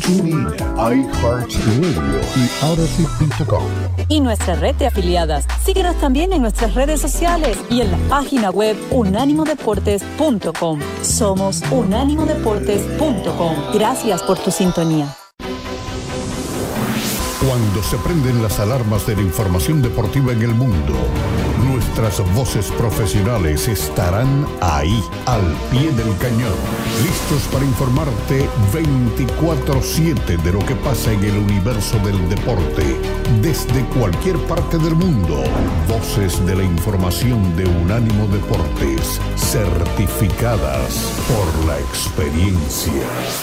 TuneIn, iHeartRadio y Odyssey.com. Y nuestra red de afiliadas. Síguenos también en nuestras redes sociales y en la página web unánimodeportes.com. Somos unánimodeportes.com. Gracias por tu sintonía. Cuando se prenden las alarmas de la información deportiva en el mundo, nuestras voces profesionales estarán ahí, al pie del cañón, listos para informarte 24/7 de lo que pasa en el universo del deporte, desde cualquier parte del mundo. Voces de la información de Unánimo Deportes, certificadas por la experiencia.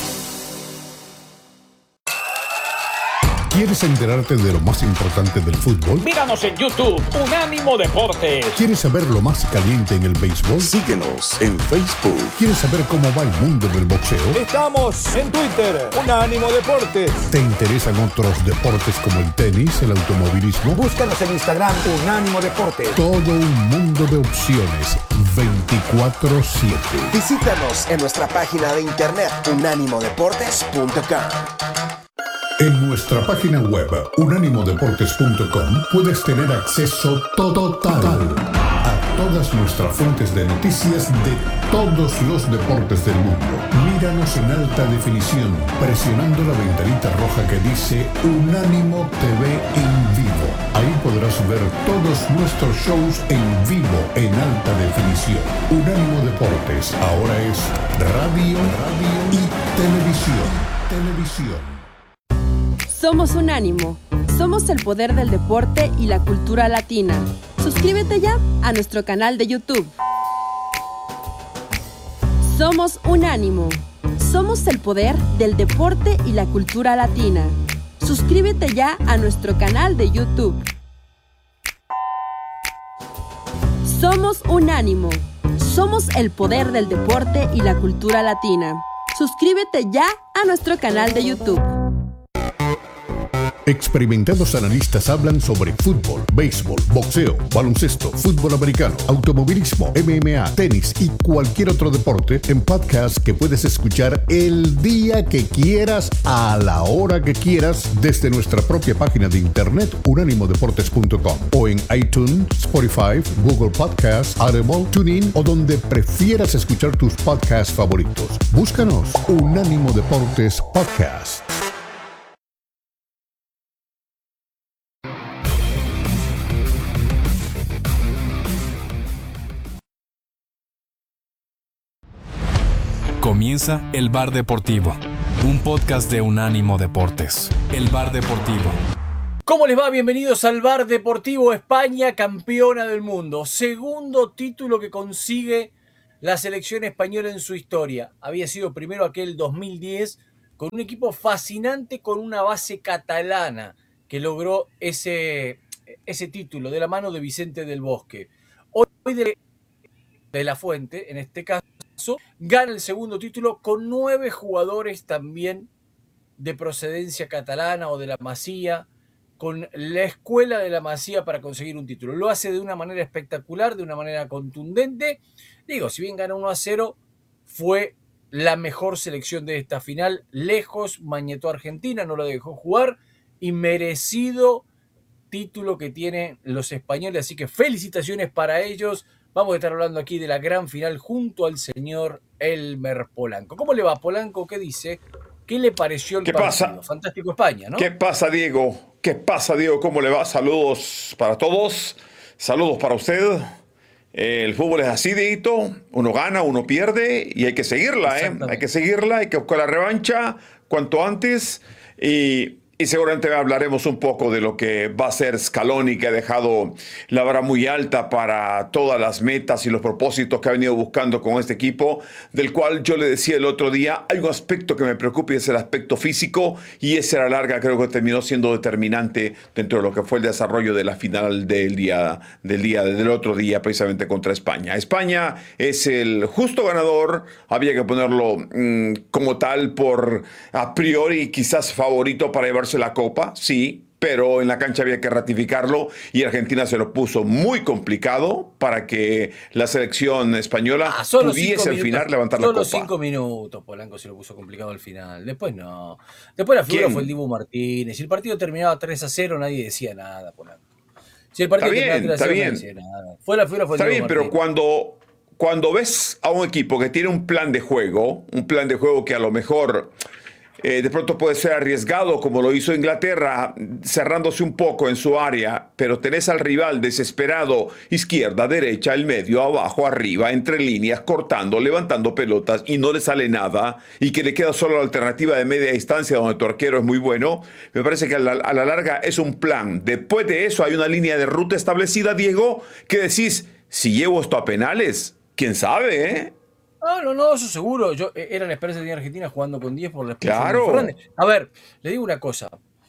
¿Quieres enterarte de lo más importante del fútbol? Míranos en YouTube, Unánimo Deportes. ¿Quieres saber lo más caliente en el béisbol? Síguenos en Facebook. ¿Quieres saber cómo va el mundo del boxeo? Estamos en Twitter, Unánimo Deportes. ¿Te interesan otros deportes como el tenis, el automovilismo? Búscanos en Instagram, Unánimo Deportes. Todo un mundo de opciones, 24/7. Visítanos en nuestra página de internet, unánimodeportes.com. En nuestra página web, unánimodeportes.com, puedes tener acceso total a todas nuestras fuentes de noticias de todos los deportes del mundo. Míranos en alta definición, presionando la ventanita roja que dice Unánimo TV en vivo. Ahí podrás ver todos nuestros shows en vivo, en alta definición. Unánimo Deportes, ahora es radio y televisión. Somos Unánimo. Somos el poder del deporte y la cultura latina. Suscríbete ya a nuestro canal de YouTube. Somos Unánimo. Somos el poder del deporte y la cultura latina. Suscríbete ya a nuestro canal de YouTube. Somos Unánimo. Somos el poder del deporte y la cultura latina. Suscríbete ya a nuestro canal de YouTube. Experimentados analistas hablan sobre fútbol, béisbol, boxeo, baloncesto, fútbol americano, automovilismo, MMA, tenis y cualquier otro deporte en podcast que puedes escuchar el día que quieras, a la hora que quieras, desde nuestra propia página de internet unánimodeportes.com o en iTunes, Spotify, Google Podcasts, Audible, TuneIn o donde prefieras escuchar tus podcasts favoritos. Búscanos Unánimo Deportes Podcast. Comienza El Bar Deportivo, un podcast de Unánimo Deportes. El Bar Deportivo. ¿Cómo les va? Bienvenidos al Bar Deportivo. España, campeona del mundo. Segundo título que consigue la selección española en su historia. Había sido primero aquel 2010 con un equipo fascinante con una base catalana que logró ese título de la mano de Vicente del Bosque. Hoy de la Fuente, en este caso, gana el segundo título con 9 jugadores también de procedencia catalana o de la Masía, con la escuela de la Masía para conseguir un título. Lo hace de una manera espectacular, de una manera contundente. Digo, si bien gana 1-0, fue la mejor selección de esta final. Lejos, mañetó a Argentina, no lo dejó jugar y merecido título que tienen los españoles. Así que felicitaciones para ellos. Vamos a estar hablando aquí de la gran final junto al señor Elmer Polanco. ¿Cómo le va, Polanco? ¿Qué dice? ¿Qué le pareció el partido? Pasa? Fantástico España, ¿no? ¿Qué pasa, Diego? ¿Qué pasa, Diego? ¿Cómo le va? Saludos para todos. Saludos para usted. El fútbol es así, Dieguito. Uno gana, uno pierde y hay que seguirla, ¿eh? Hay que seguirla, hay que buscar la revancha cuanto antes. Y seguramente hablaremos un poco de lo que va a ser Scaloni, que ha dejado la vara muy alta para todas las metas y los propósitos que ha venido buscando con este equipo, del cual yo le decía el otro día, hay un aspecto que me preocupa y es el aspecto físico, y ese a la larga creo que terminó siendo determinante dentro de lo que fue el desarrollo de la final del otro día, precisamente contra España. España es el justo ganador, había que ponerlo como tal por a priori quizás favorito para llevar la copa, sí, pero en la cancha había que ratificarlo y Argentina se lo puso muy complicado para que la selección española pudiese al final levantar la copa. Solo 5 minutos Polanco se lo puso complicado al final. Después no. Después la figura fue el Dibu Martínez. Si el partido terminaba 3-0, nadie decía nada, Polanco. Si el partido terminaba 3-0, nadie decía nada. La figura fue el Dibu Martínez. Pero cuando ves a un equipo que tiene un plan de juego que a lo mejor de pronto puede ser arriesgado, como lo hizo Inglaterra, cerrándose un poco en su área, pero tenés al rival desesperado, izquierda, derecha, el medio, abajo, arriba, entre líneas, cortando, levantando pelotas y no le sale nada, y que le queda solo la alternativa de media distancia donde tu arquero es muy bueno, me parece que a la larga es un plan. Después de eso hay una línea de ruta establecida, Diego, que decís, si llevo esto a penales, quién sabe, ¿eh? No, eso seguro. Era la esperanza de Argentina jugando con 10 por la expulsión de Fernández. A ver, le digo una cosa.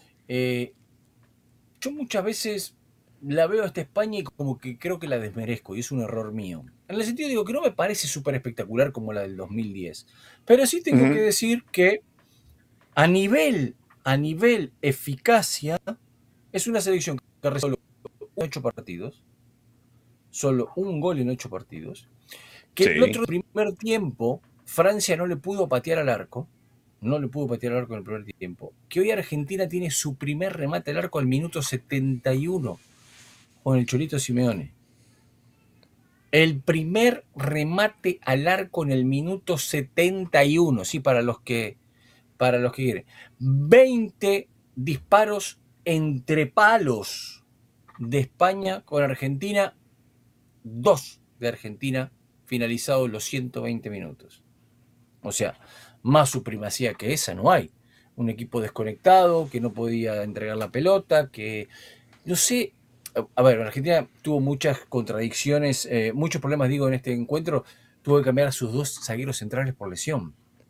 Yo muchas veces la veo a esta España y como que creo que la desmerezco y es un error mío. En el sentido digo que no me parece súper espectacular como la del 2010. Pero sí tengo que decir que a nivel eficacia es una selección que resolvió 8 partidos. Solo un gol en 8 partidos. Que el otro primer tiempo, Francia no le pudo patear al arco. No le pudo patear al arco en el primer tiempo. Que hoy Argentina tiene su primer remate al arco al minuto 71 con el Cholito Simeone. El primer remate al arco en el minuto 71. Sí, para los que quieren. 20 disparos entre palos de España con Argentina. 2 de Argentina finalizados los 120 minutos. O sea, más supremacía que esa no hay. Un equipo desconectado, que no podía entregar la pelota, que, no sé, a ver, Argentina tuvo muchas contradicciones, muchos problemas, digo, en este encuentro. Tuvo que cambiar a sus 2 zagueros centrales por lesión.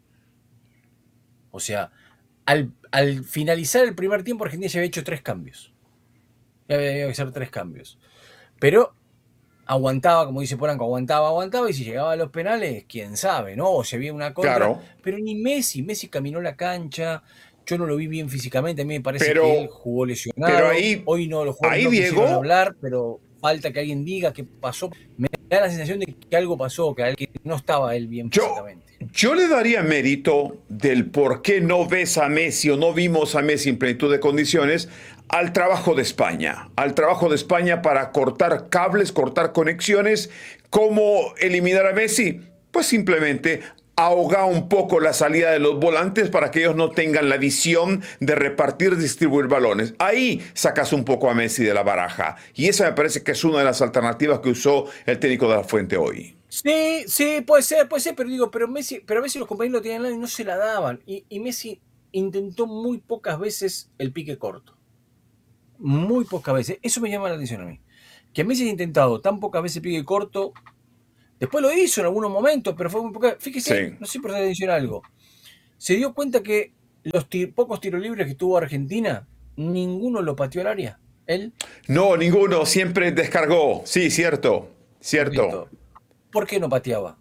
O sea, al finalizar el primer tiempo, Argentina ya había hecho 3 cambios. Ya había que hacer 3 cambios. Pero aguantaba, como dice Polanco, aguantaba, y si llegaba a los penales, quién sabe, ¿no? O se había una contra. Claro. Pero ni Messi caminó la cancha, yo no lo vi bien físicamente, a mí me parece que él jugó lesionado. Pero ahí, hoy no lo jugó, no quisieron hablar, pero falta que alguien diga qué pasó. Me da la sensación de que algo pasó, que no estaba él bien físicamente. Yo le daría mérito del por qué no ves a Messi o no vimos a Messi en plenitud de condiciones al trabajo de España para cortar cables, cortar conexiones. ¿Cómo eliminar a Messi? Pues simplemente ahogar un poco la salida de los volantes para que ellos no tengan la visión de repartir, distribuir balones. Ahí sacas un poco a Messi de la baraja. Y esa me parece que es una de las alternativas que usó el técnico de la Fuente hoy. Sí, puede ser, pero Messi los compañeros lo tenían y no se la daban. Y Messi intentó muy pocas veces el pique corto. Muy pocas veces. Eso me llama la atención a mí. Que Messi haya intentado tan pocas veces el pique corto. Después lo hizo en algunos momentos, pero fue muy poca. Fíjese, no sé por qué atención a algo. Se dio cuenta que los pocos tiros libres que tuvo Argentina, ninguno lo pateó al área. ¿Él? No, ninguno. Siempre descargó. Sí, cierto. ¿Por qué no pateaba?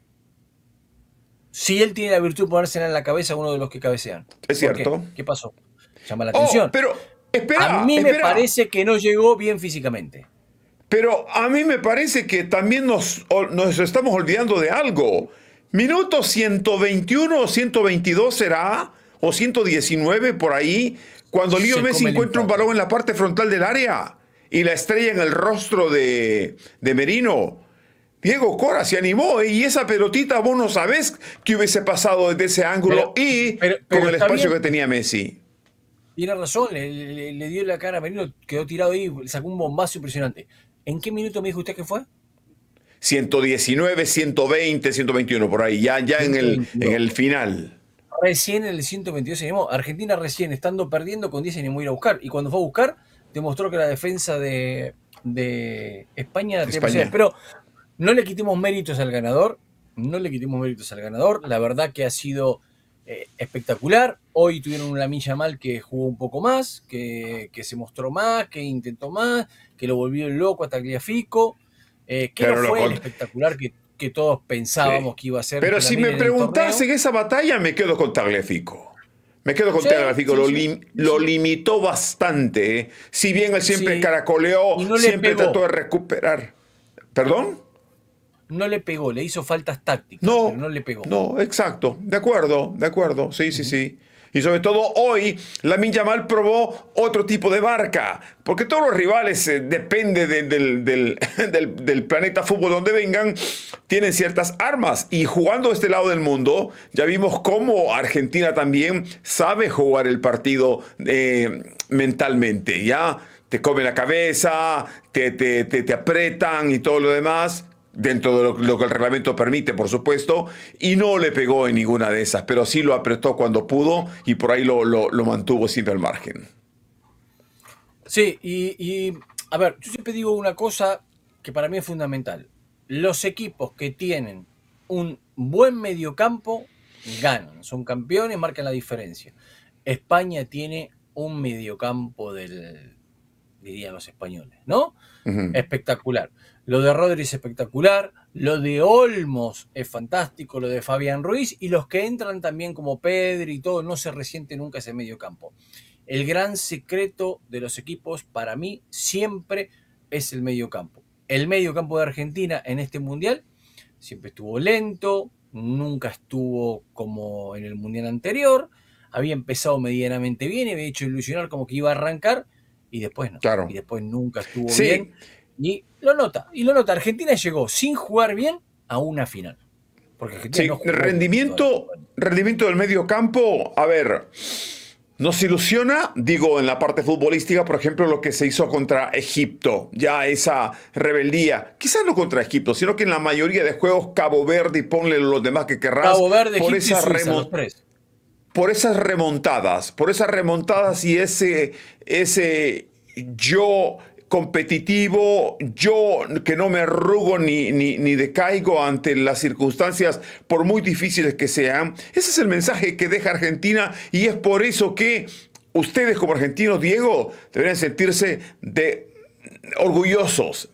Si él tiene la virtud de ponérsela en la cabeza a uno de los que cabecean. Es cierto. ¿Qué pasó? Llama la atención. Pero espera. A mí me parece que no llegó bien físicamente. Pero a mí me parece que también nos estamos olvidando de algo. Minuto 121 o 122 será, o 119 por ahí, cuando Leo Messi encuentra un balón en la parte frontal del área y la estrella en el rostro de Merino. Diego Cora se animó y esa pelotita vos no sabés qué hubiese pasado desde ese ángulo pero con el espacio que tenía Messi. Tiene razón, le dio la cara a Merino, quedó tirado ahí, sacó un bombazo impresionante. ¿En qué minuto me dijo usted que fue? 119, 120, 121, por ahí, ya en el final. Recién en el 122 se animó. Argentina recién, estando perdiendo con 10, se animó a ir a buscar. Y cuando fue a buscar, demostró que la defensa de España tenía posibilidades. Pero no le quitemos méritos al ganador. La verdad que ha sido espectacular. Hoy tuvieron una Lamine Yamal que jugó un poco más, que se mostró más, que intentó más, que lo volvió loco a Tagliafico, que no fue el espectacular que todos pensábamos que iba a ser. Pero si me preguntás en esa batalla, me quedo con Tagliafico. Me quedo con Tagliafico, lo limitó bastante. Si bien él siempre caracoleó, siempre trató de recuperar. ¿Perdón? No le pegó, le hizo faltas tácticas, pero no le pegó. No, exacto. De acuerdo. Sí. Y sobre todo hoy, Lamine Yamal probó otro tipo de marca, porque todos los rivales, depende del planeta fútbol donde vengan, tienen ciertas armas. Y jugando a este lado del mundo, ya vimos cómo Argentina también sabe jugar el partido mentalmente. Ya te come la cabeza, te apretan y todo lo demás, dentro de lo que el reglamento permite, por supuesto, y no le pegó en ninguna de esas, pero sí lo apretó cuando pudo y por ahí lo mantuvo siempre al margen. Sí, y a ver, yo siempre digo una cosa que para mí es fundamental. Los equipos que tienen un buen mediocampo ganan, son campeones, marcan la diferencia. España tiene un mediocampo dirían los españoles, ¿no? Uh-huh. Espectacular. Lo de Rodri es espectacular, lo de Olmos es fantástico, lo de Fabián Ruiz, y los que entran también como Pedri y todo, no se resiente nunca ese medio campo. El gran secreto de los equipos para mí siempre es el medio campo. El medio campo de Argentina en este mundial siempre estuvo lento, nunca estuvo como en el mundial anterior, había empezado medianamente bien, había hecho ilusionar como que iba a arrancar, y después no. Claro. Y después nunca estuvo bien. Y lo nota. Argentina llegó sin jugar bien a una final. Porque Argentina no jugó rendimiento del medio campo, a ver, nos ilusiona, digo, en la parte futbolística, por ejemplo, lo que se hizo contra Egipto. Ya esa rebeldía, quizás no contra Egipto, sino que en la mayoría de juegos, Cabo Verde y ponle los demás que querrás. Cabo Verde, Egipto y Suiza, los tres. Por esas remontadas y ese yo competitivo, yo que no me arrugo ni decaigo ante las circunstancias, por muy difíciles que sean. Ese es el mensaje que deja Argentina, y es por eso que ustedes como argentinos, Diego, deberían sentirse orgullosos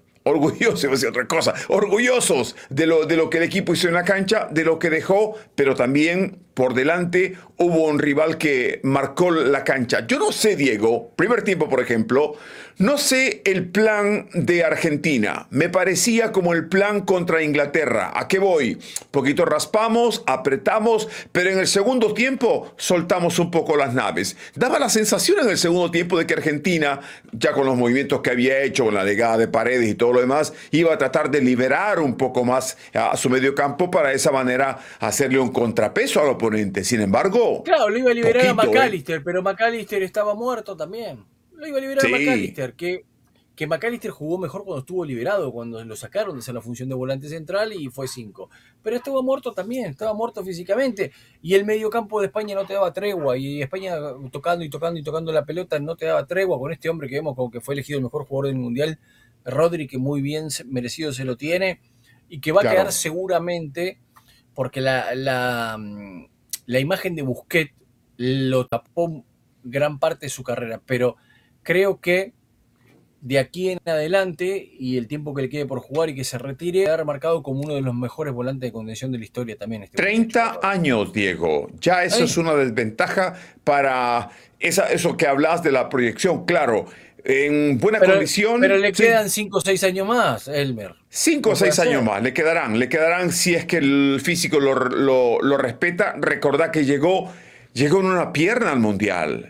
de lo que el equipo hizo en la cancha, de lo que dejó, pero también por delante hubo un rival que marcó la cancha. Yo no sé, Diego, primer tiempo, por ejemplo, no sé el plan de Argentina. Me parecía como el plan contra Inglaterra. ¿A qué voy? Poquito raspamos, apretamos, pero en el segundo tiempo soltamos un poco las naves. Daba la sensación en el segundo tiempo de que Argentina, ya con los movimientos que había hecho, con la llegada de Paredes y todo lo demás, iba a tratar de liberar un poco más a su mediocampo para de esa manera hacerle un contrapeso al oponente. Sin embargo, claro, lo iba a liberar a McAllister, pero McAllister estaba muerto también. Lo iba a liberar a McAllister, que McAllister jugó mejor cuando estuvo liberado, cuando lo sacaron de esa la función de volante central y fue 5. Pero estaba muerto también, estaba muerto físicamente. Y el mediocampo de España no te daba tregua. Y España tocando la pelota no te daba tregua con este hombre que vemos como que fue elegido el mejor jugador del Mundial, Rodri, que muy bien merecido se lo tiene. Y que va a quedar seguramente, porque la imagen de Busquets lo tapó gran parte de su carrera. Pero creo que de aquí en adelante, y el tiempo que le quede por jugar y que se retire, ha marcado como uno de los mejores volantes de contención de la historia también. 30 años, Diego. Ya eso es una desventaja para eso que hablas de la proyección. Claro, en buena condición. Pero le quedan 5 o 6 años más, Elmer. 5 o 6 años más, le quedarán si es que el físico lo respeta. Recordá que llegó en una pierna al Mundial.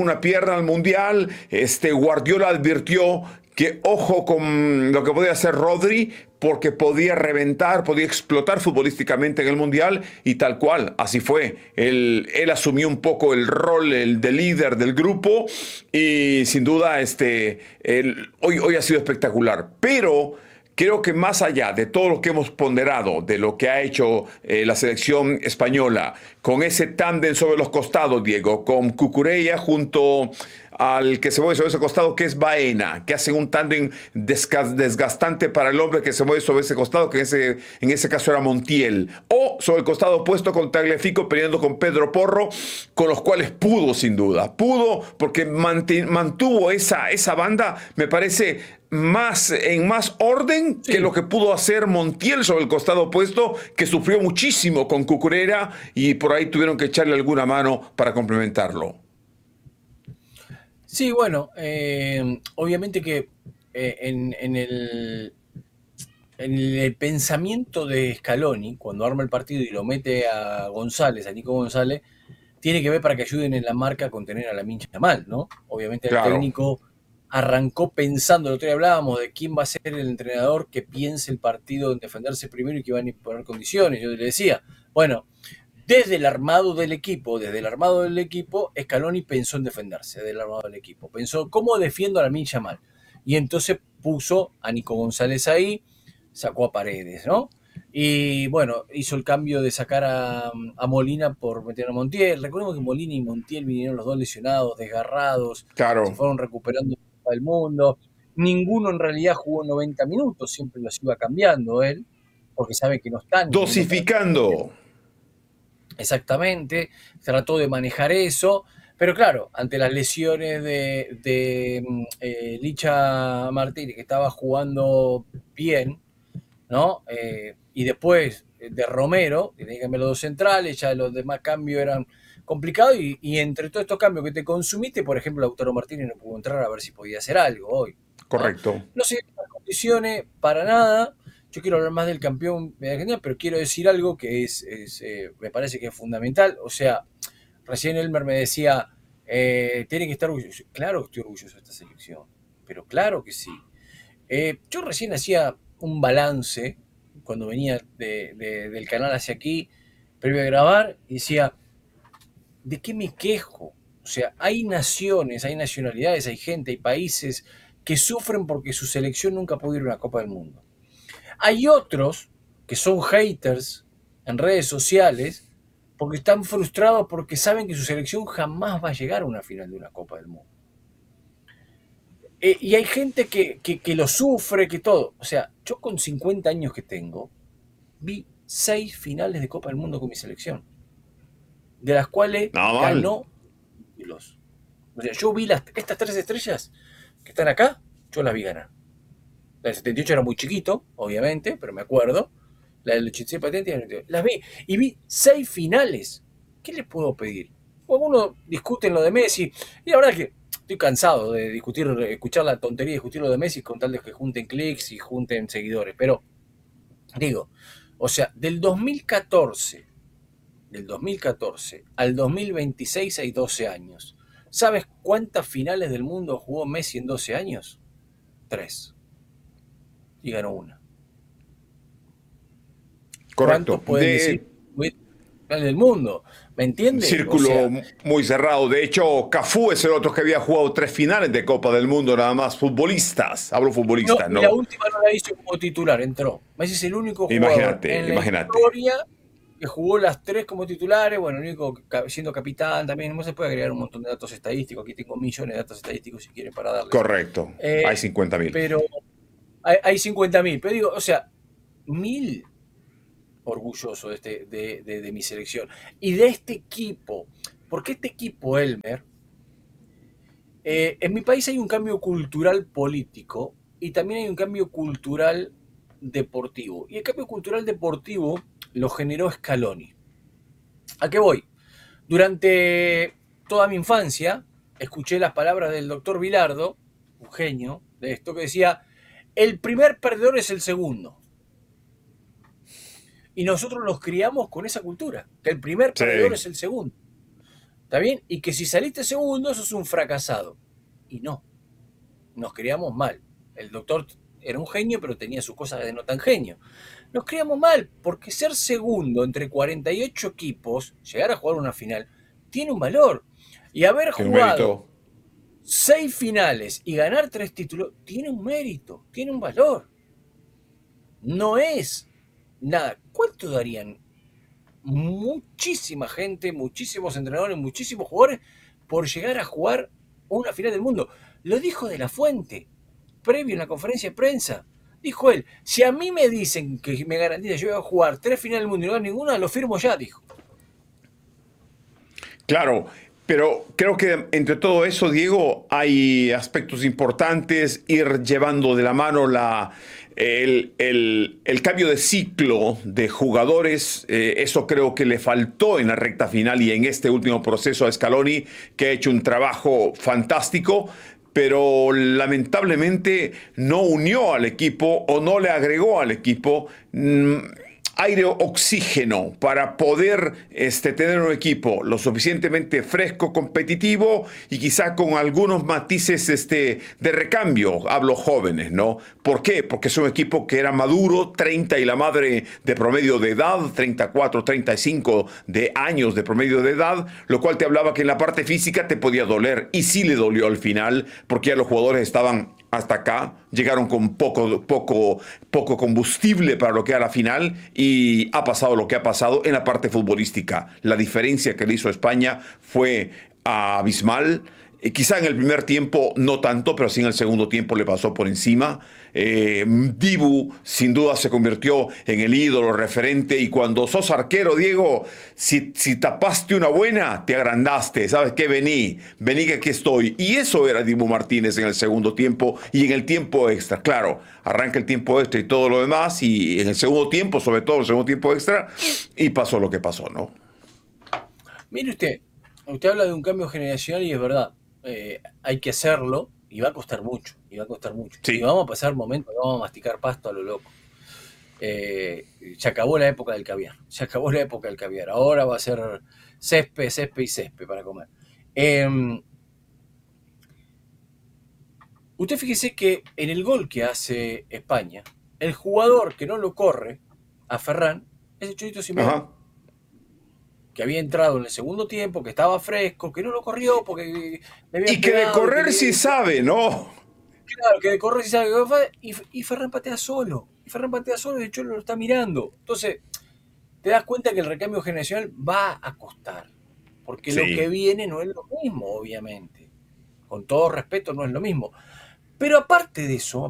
Guardiola advirtió que ojo con lo que podía hacer Rodri, porque podía reventar, podía explotar futbolísticamente en el Mundial, y tal cual, así fue. Él asumió un poco el rol de líder del grupo, y sin duda hoy ha sido espectacular. Pero creo que más allá de todo lo que hemos ponderado, de lo que ha hecho la selección española, con ese tándem sobre los costados, Diego, con Cucurella junto al que se mueve sobre ese costado, que es Baena, que hace un tándem desgastante para el hombre que se mueve sobre ese costado, que en ese caso era Montiel, o sobre el costado opuesto con Tagliafico peleando con Pedro Porro, con los cuales pudo, sin duda, porque mantuvo esa banda, me parece, en más orden que lo que pudo hacer Montiel sobre el costado opuesto, que sufrió muchísimo con Cucurella, y por ahí tuvieron que echarle alguna mano para complementarlo. Sí, bueno, obviamente que en el pensamiento de Scaloni, cuando arma el partido y lo mete a González, a Nico González, tiene que ver para que ayuden en la marca a contener a Lamine Yamal, ¿no? Obviamente el técnico arrancó pensando, el otro día hablábamos de quién va a ser el entrenador que piense el partido en defenderse primero y que va a imponer condiciones. Yo le decía, bueno, desde el armado del equipo, Scaloni pensó en defenderse del armado del equipo. Pensó, ¿cómo defiendo a Lamine Yamal? Y entonces puso a Nico González ahí, sacó a Paredes, ¿no? Y bueno, hizo el cambio de sacar a Molina por meter a Montiel. Recordemos que Molina y Montiel vinieron los dos lesionados, desgarrados, se fueron recuperando del mundo. Ninguno en realidad jugó 90 minutos, siempre los iba cambiando él, porque sabe que no están. Dosificando. Exactamente, trató de manejar eso, pero claro, ante las lesiones de Licha Martínez, que estaba jugando bien, ¿no? Y después de Romero, que tenía que cambiar los dos centrales, ya los demás cambios eran complicados, y entre todos estos cambios que te consumiste, por ejemplo, Lautaro Martínez no pudo entrar a ver si podía hacer algo hoy. Correcto. No sé las condiciones para nada. Yo quiero hablar más del campeón de Argentina, pero quiero decir algo que me parece que es fundamental. O sea, recién Elmer me decía, tiene que estar orgulloso. Claro que estoy orgulloso de esta selección, pero claro que sí. Yo recién hacía un balance cuando venía del canal hacia aquí, previo a grabar, y decía, ¿de qué me quejo? O sea, hay naciones, hay nacionalidades, hay gente, hay países que sufren porque su selección nunca pudo ir a una Copa del Mundo. Hay otros que son haters en redes sociales porque están frustrados porque saben que su selección jamás va a llegar a una final de una Copa del Mundo. Y hay gente que lo sufre, que todo. O sea, yo con 50 años que tengo, vi 6 finales de Copa del Mundo con mi selección, de las cuales ganó títulos. O sea, yo vi estas 3 estrellas que están acá, yo las vi ganar. La del 78 era muy chiquito, obviamente, pero me acuerdo. La del 86 patente, las vi. Y vi 6 finales. ¿Qué les puedo pedir? Algunos discuten lo de Messi. Y la verdad es que estoy cansado de escuchar la tontería de discutir lo de Messi con tal de que junten clics y junten seguidores. Pero, digo, o sea, del 2014 al 2026 hay 12 años. ¿Sabes cuántas finales del mundo jugó Messi en 12 años? 3. Y ganó una. Correcto. ¿Cuánto pueden decir del mundo? ¿Me entiendes? Círculo muy cerrado. De hecho, Cafú es el otro que había jugado 3 finales de Copa del Mundo, nada más futbolistas. Hablo futbolistas, ¿no? La última no la hizo como titular, entró. Messi es el único jugador en la historia que jugó las 3 como titulares. Bueno, el único siendo capitán también. No se puede agregar un montón de datos estadísticos. Aquí tengo millones de datos estadísticos si quieren para darles. Correcto. Hay 50.000. Pero hay 50.000. Pero digo, o sea, 1.000 orgulloso de mi selección y de este equipo, porque este equipo, Elmer, en mi país hay un cambio cultural político y también hay un cambio cultural deportivo, y el cambio cultural deportivo lo generó Scaloni. ¿A qué voy? Durante toda mi infancia escuché las palabras del doctor Bilardo, un genio de esto, que decía: el primer perdedor es el segundo. Y nosotros nos criamos con esa cultura, que el primer perdedor es el segundo. ¿Está bien? Y que si saliste segundo, sos un fracasado. Y no, nos criamos mal. El doctor era un genio, pero tenía sus cosas de no tan genio. Nos criamos mal, porque ser segundo entre 48 equipos, llegar a jugar una final, tiene un valor. Y haber jugado 6 finales y ganar 3 títulos, tiene un mérito, tiene un valor. No es nada. ¿Cuánto darían muchísima gente, muchísimos entrenadores, muchísimos jugadores por llegar a jugar una final del mundo? Lo dijo De La Fuente, previo en la conferencia de prensa. Dijo él: si a mí me dicen que me garantiza yo voy a jugar 3 finales del mundo y no ganar ninguna, lo firmo ya, dijo. Claro, Pero creo que entre todo eso, Diego, hay aspectos importantes, ir llevando de la mano el cambio de ciclo de jugadores. Eso creo que le faltó en la recta final y en este último proceso a Scaloni, que ha hecho un trabajo fantástico, pero lamentablemente no unió al equipo o no le agregó al equipo aire, oxígeno para poder tener un equipo lo suficientemente fresco, competitivo y quizá con algunos matices de recambio. Hablo jóvenes, ¿no? ¿Por qué? Porque es un equipo que era maduro, 30 y la madre de promedio de edad, 34, 35 de años de promedio de edad, lo cual te hablaba que en la parte física te podía doler, y sí le dolió al final, porque ya los jugadores estaban hasta acá, llegaron con poco combustible para lo que era la final, y ha pasado lo que ha pasado en la parte futbolística. La diferencia que le hizo España fue abismal. Quizá en el primer tiempo no tanto, pero sí en el segundo tiempo le pasó por encima. Dibu sin duda se convirtió en el ídolo referente, y cuando sos arquero, Diego, si tapaste una buena, te agrandaste. ¿Sabes qué? Vení que aquí estoy. Y eso era Dibu Martínez en el segundo tiempo y en el tiempo extra. Claro, arranca el tiempo extra y todo lo demás, y en el segundo tiempo, sobre todo el segundo tiempo extra, y pasó lo que pasó, ¿no? Mire usted habla de un cambio generacional y es verdad. Hay que hacerlo y va a costar mucho. Sí. Y vamos a pasar momentos, vamos a masticar pasto a lo loco. Se acabó la época del caviar. Ahora va a ser césped para comer. Usted fíjese que en el gol que hace España, el jugador que no lo corre a Ferran es el Cholito Simeone. Ajá. Que había entrado en el segundo tiempo, que estaba fresco, que no lo corrió porque le había y que pegado, de correr sí sabe, ¿no? Claro, que de correr sí sabe. Y Ferran patea solo. Y el Cholo lo está mirando. Entonces, te das cuenta que el recambio generacional va a costar. Porque Sí. lo que viene no es lo mismo, obviamente. Con todo respeto, no es lo mismo. Pero aparte de eso,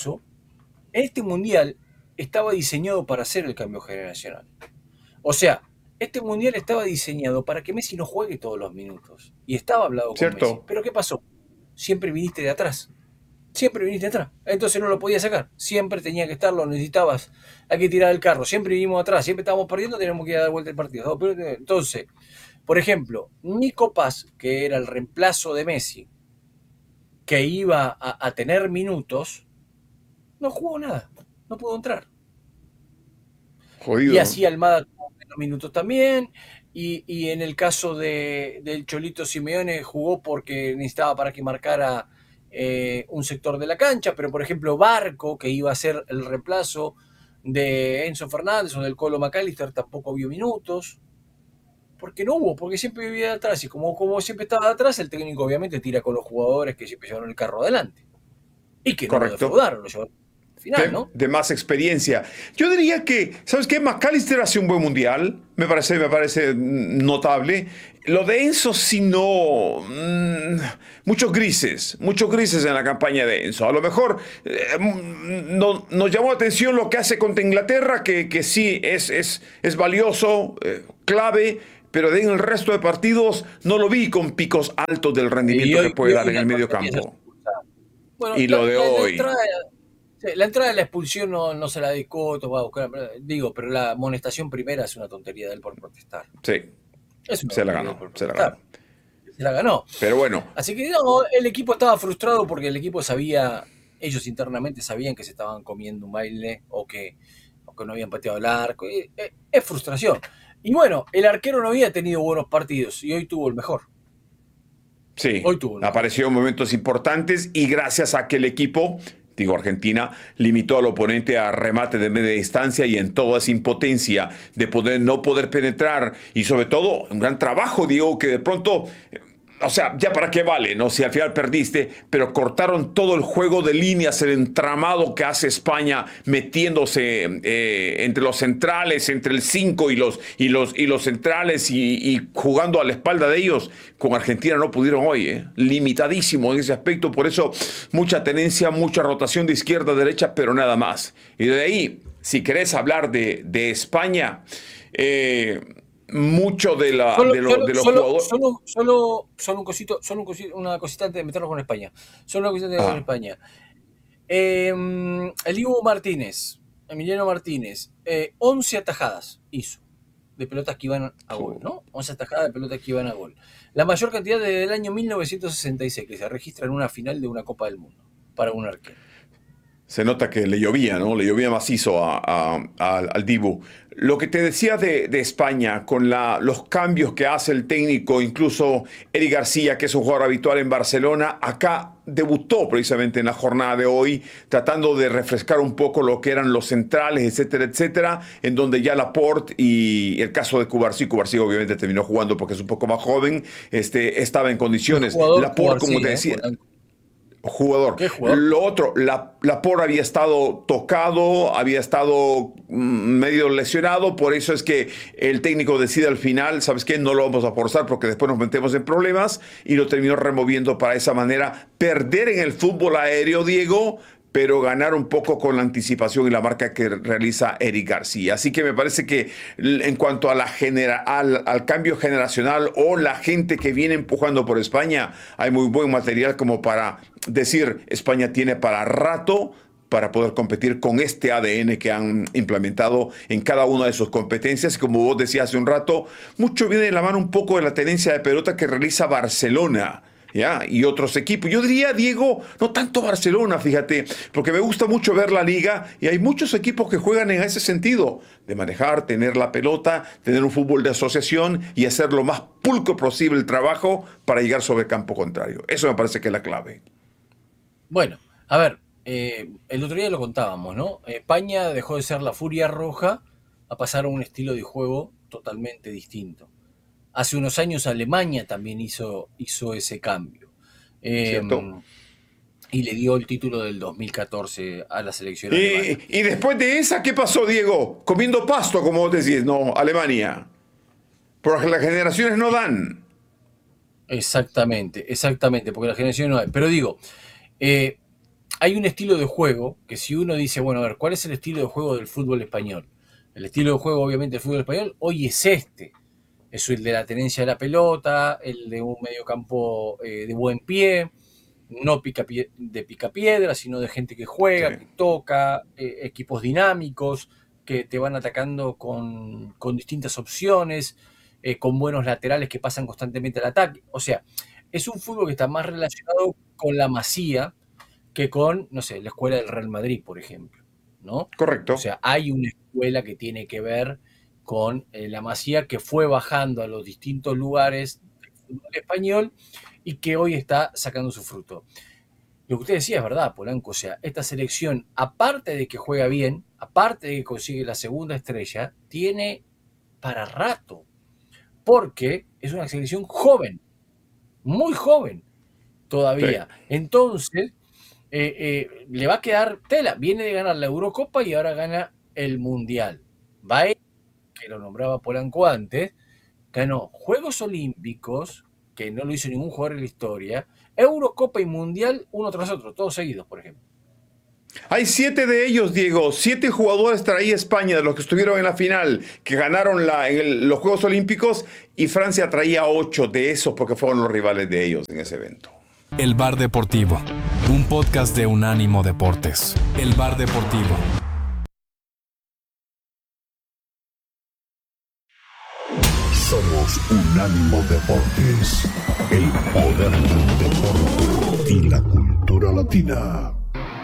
este mundial estaba diseñado para hacer el cambio generacional. O sea, este mundial estaba diseñado para que Messi no juegue todos los minutos. Y estaba hablado con Cierto. Messi. ¿Pero qué pasó? Siempre viniste de atrás. Entonces no lo podías sacar. Siempre tenía que estar, lo necesitabas. Hay que tirar el carro. Siempre vinimos atrás. Siempre estábamos perdiendo, teníamos que dar vuelta el partido. Entonces, por ejemplo, Nico Paz, que era el reemplazo de Messi, que iba a tener minutos, no jugó nada. No pudo entrar. Jodido. Y así Almada tuvo menos minutos también. Y en el caso del Cholito Simeone jugó porque necesitaba para que marcara un sector de la cancha. Pero por ejemplo Barco, que iba a ser el reemplazo de Enzo Fernández o del Colo McAllister, tampoco vio minutos. Porque no hubo, porque siempre vivía de atrás. Y como siempre estaba de atrás, el técnico obviamente tira con los jugadores que siempre llevaron el carro adelante. Y que no lo defraudaron, lo llevaron al final, ¿no? De más experiencia. Yo diría que, ¿sabes qué? McAllister hace un buen mundial. Me parece notable. Lo de Enzo, sí, no. Muchos grises en la campaña de Enzo. A lo mejor nos llamó la atención lo que hace contra Inglaterra, que sí es valioso, clave. Pero en el resto de partidos no lo vi con picos altos del rendimiento que puede dar en el medio campo. Bueno, y lo de hoy. La entrada de la expulsión no se la discuto, va a buscar, pero la amonestación primera es una tontería de él por protestar. Sí, se la ganó. Pero bueno. Así que el equipo estaba frustrado porque el equipo ellos internamente sabían que se estaban comiendo un baile o que no habían pateado el arco. Es frustración. Y bueno, el arquero no había tenido buenos partidos y hoy tuvo el mejor. Sí, apareció en momentos importantes y gracias a que el equipo, Argentina, limitó al oponente a remate de media distancia y en toda esa impotencia de no poder penetrar, y sobre todo un gran trabajo, Diego, que de pronto, o sea, ya para qué vale, ¿no? Si al final perdiste, pero cortaron todo el juego de líneas, el entramado que hace España metiéndose entre los centrales, entre el 5 y los centrales y jugando a la espalda de ellos. Con Argentina no pudieron hoy, limitadísimo en ese aspecto, por eso mucha tenencia, mucha rotación de izquierda a derecha, pero nada más. Y de ahí, si querés hablar de España, mucho de los jugadores. Una cosita antes de meternos con España. Solo una cosita antes de meternos con España. El Dibu Martínez, Emiliano Martínez, 11 atajadas hizo de pelotas que iban a gol, ¿no? 11 atajadas de pelotas que iban a gol. La mayor cantidad desde el año 1966 que se registra en una final de una Copa del Mundo para un arquero. Se nota que le llovía, ¿no? Le llovía macizo al Dibu. Lo que te decía de España, con los cambios que hace el técnico, incluso Eric García, que es un jugador habitual en Barcelona, acá debutó precisamente en la jornada de hoy, tratando de refrescar un poco lo que eran los centrales, etcétera, etcétera, en donde ya Laporte y el caso de Cubarsí obviamente terminó jugando porque es un poco más joven, estaba en condiciones. Laporte, como te decía... Jugador. Lo otro, Laporte había estado tocado, había estado medio lesionado, por eso es que el técnico decide al final, ¿sabes qué? No lo vamos a forzar porque después nos metemos en problemas, y lo terminó removiendo para esa manera perder en el fútbol aéreo, Diego, pero ganar un poco con la anticipación y la marca que realiza Eric García. Así que me parece que en cuanto a al cambio generacional o la gente que viene empujando por España, hay muy buen material como para decir España tiene para rato para poder competir con este ADN que han implementado en cada una de sus competencias. Como vos decías hace un rato, mucho viene de la mano un poco de la tenencia de pelota que realiza Barcelona, ¿ya? Y otros equipos. Yo diría, Diego, no tanto Barcelona, fíjate, porque me gusta mucho ver la liga y hay muchos equipos que juegan en ese sentido, de manejar, tener la pelota, tener un fútbol de asociación y hacer lo más pulcro posible el trabajo para llegar sobre el campo contrario. Eso me parece que es la clave. Bueno, a ver, el otro día lo contábamos, ¿no? España dejó de ser la furia roja a pasar a un estilo de juego totalmente distinto. Hace unos años Alemania también hizo ese cambio. ¿Cierto? Y le dio el título del 2014 a la selección alemana. Y después de esa, ¿qué pasó, Diego? Comiendo pasto, como vos decís, no, Alemania. Porque las generaciones no dan. Exactamente, porque las generaciones no hay. Pero digo, hay un estilo de juego que si uno dice, bueno, a ver, ¿cuál es el estilo de juego del fútbol español? El estilo de juego, obviamente, del fútbol español hoy es este. Es el de la tenencia de la pelota, el de un mediocampo de buen pie, no de picapiedra, sino de gente que juega, que toca, equipos dinámicos, que te van atacando con distintas opciones, con buenos laterales que pasan constantemente al ataque. O sea, es un fútbol que está más relacionado con la Masía que con, no sé, la escuela del Real Madrid, por ejemplo, ¿no? Correcto. O sea, hay una escuela que tiene que ver con la Masía, que fue bajando a los distintos lugares del fútbol español y que hoy está sacando su fruto. Lo que usted decía es verdad, Polanco. O sea, esta selección, aparte de que juega bien, aparte de que consigue la segunda estrella, tiene para rato, porque es una selección joven, muy joven todavía. Sí. Entonces, le va a quedar tela. Viene de ganar la Eurocopa y ahora gana el Mundial. Va a ir, que lo nombraba Polanco antes, ganó Juegos Olímpicos, que no lo hizo ningún jugador en la historia, Eurocopa y Mundial, uno tras otro, todos seguidos, por ejemplo. Hay 7 de ellos, Diego. 7 jugadores traía España, de los que estuvieron en la final, que ganaron los Juegos Olímpicos, y Francia traía 8 de esos porque fueron los rivales de ellos en ese evento. El Bar Deportivo, un podcast de Unánimo Deportes. El Bar Deportivo. Somos Unánimo Deportes, el poder del deporte y la cultura latina.